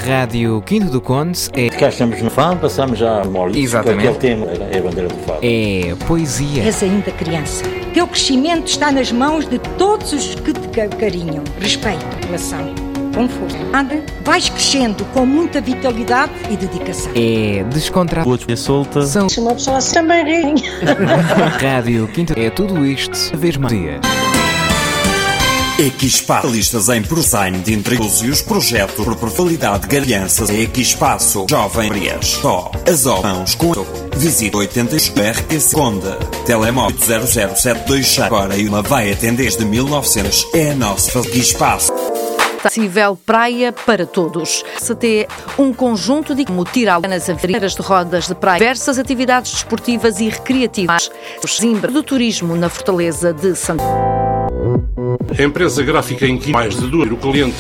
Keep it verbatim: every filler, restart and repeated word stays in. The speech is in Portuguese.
Rádio Quinto do Conde é... Cá estamos no fado, passamos já a Molly. Exatamente. Aquele tema é a bandeira do fado. É poesia. És ainda criança. Teu crescimento está nas mãos de todos os que te acarinham. Respeito, relação, conforto. Vais crescendo com muita vitalidade e dedicação. É descontraído. Outro é solta. São... Se uma pessoa assim também ri. Rádio Quinto é tudo isto, a vez mais dia. Equispalistas em design de interiores e os projetos por profundidade garanças. Equispaço Jovem Frias. Só as opções com visita oitenta R Q C Conda. Telemóvel zero zero sete dois agora e uma vai atender desde mil e novecentos. É a nossa Equispaço. Acessível praia para todos. Se tem um conjunto de como tirar nas avenidas de rodas de praia, diversas atividades desportivas e recreativas. O Zimbra do turismo na Fortaleza de Santo. A empresa gráfica em que mais de duro o cliente